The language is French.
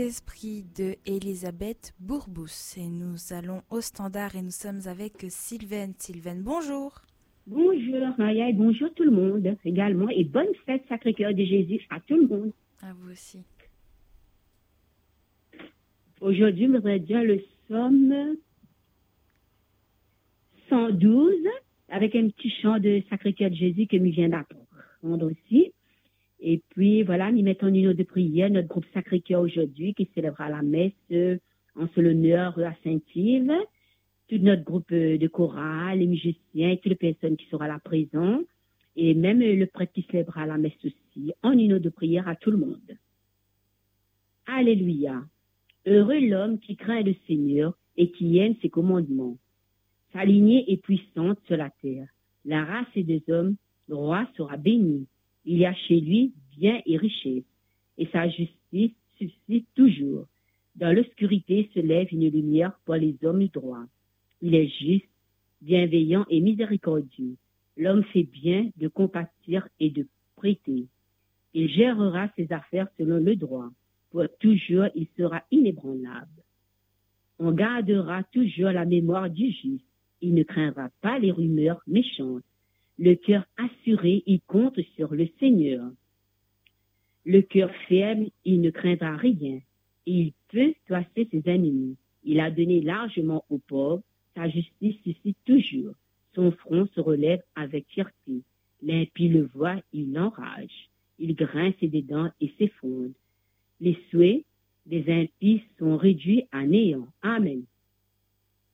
Esprit de Elisabeth Bourbous et nous allons au standard et nous sommes avec Sylvaine. Sylvaine, bonjour. Bonjour Maya et bonjour tout le monde également et bonne fête Sacré-Cœur de Jésus à tout le monde. À vous aussi. Aujourd'hui, je voudrais dire le psaume 112 avec un petit chant de Sacré-Cœur de Jésus que nous vient d'apprendre aussi. Et puis voilà, nous mettons une heure de prière, notre groupe Sacré-Cœur aujourd'hui qui célébrera la messe en son honneur à Saint-Yves. Tout notre groupe de chorale, les musiciens, toutes les personnes qui seront là présentes. Et même le prêtre qui célébrera la messe aussi, en une heure de prière à tout le monde. Alléluia. Heureux l'homme qui craint le Seigneur et qui aime ses commandements. Sa lignée est puissante sur la terre. La race des hommes, le roi sera béni. Il y a chez lui bien et richesse, et sa justice subsiste toujours. Dans l'obscurité se lève une lumière pour les hommes droits. Il est juste, bienveillant et miséricordieux. L'homme fait bien de compatir et de prêter. Il gérera ses affaires selon le droit. Pour toujours, il sera inébranlable. On gardera toujours la mémoire du juste. Il ne craindra pas les rumeurs méchantes. Le cœur assuré, il compte sur le Seigneur. Le cœur ferme, il ne craindra rien. Il peut chasser ses ennemis. Il a donné largement aux pauvres. Sa justice suscite toujours. Son front se relève avec fierté. L'impie le voit, il enrage. Il grince des dents et s'effondre. Les souhaits des impies sont réduits à néant. Amen.